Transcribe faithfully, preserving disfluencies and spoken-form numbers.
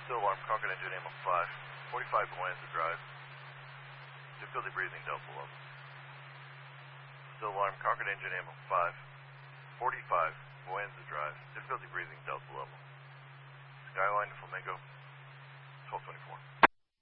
Still alarm, Concord engine ammo five. forty-five Buenza Drive. Difficulty breathing, Delta level. Still alarm, Concord engine ammo five. forty-five Buenza Drive. Difficulty breathing, Delta level. Skyline to Flamingo, twelve twenty-four.